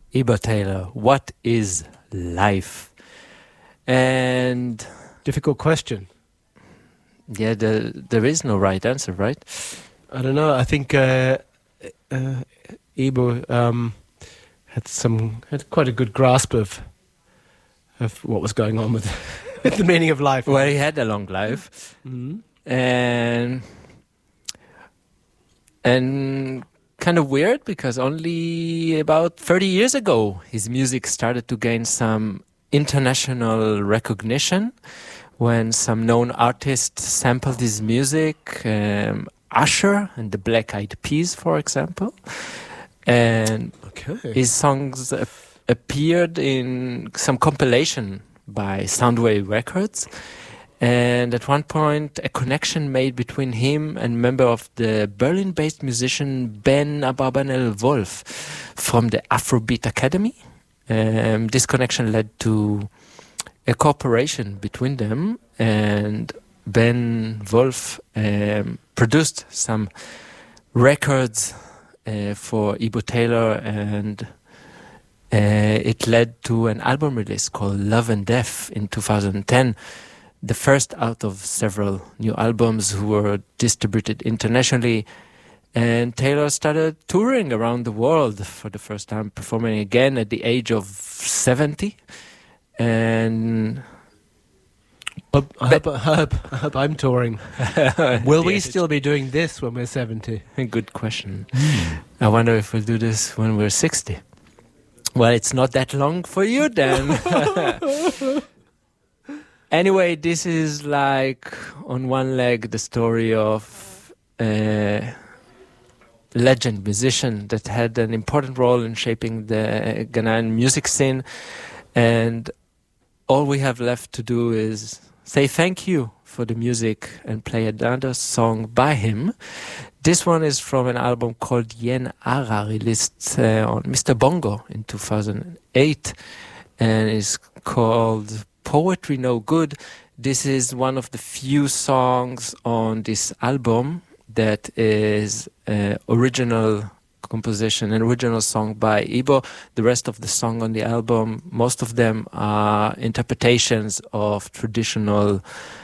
Ibo Taylor, what is life? And difficult question. Yeah, there is no right answer, right? I don't know. I think Ibo had quite a good grasp of what was going on with the meaning of life. Well, he had a long life, and kind of weird because only about 30 years ago his music started to gain some international recognition when some known artists sampled his music, Usher and the Black Eyed Peas, for example. And his songs appeared in some compilation by Soundwave Records. And at one point, a connection made between him and a member of the Berlin-based musician Ben Abarbanel Wolf from the Afrobeat Academy. This connection led to a cooperation between them, and Ben Wolf produced some records for Ibo Taylor, and it led to an album release called Love and Death in 2010. The first out of several new albums who were distributed internationally. And Taylor started touring around the world for the first time, performing again at the age of 70. And I hope I'm touring. Will we still be doing this when we're 70? Good question. I wonder if we'll do this when we're 60. Well, it's not that long for you then. Anyway, this is like, on one leg, the story of a legend musician that had an important role in shaping the Ghanaian music scene. And all we have left to do is say thank you for the music and play another song by him. This one is from an album called Yen Ara, released on Mr. Bongo in 2008, and is called Poetry No Good. This is one of the few songs on this album that is original composition, an original song by Ibo. The rest of the song on the album, most of them are interpretations of traditional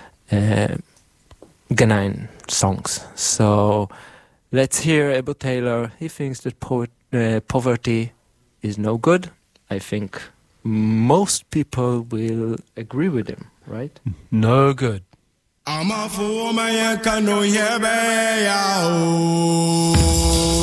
Ghanaian songs. So let's hear Ibo Taylor. He thinks that poverty is no good. I think most people will agree with him, right? No good. I'm a fool, man, can no hear me.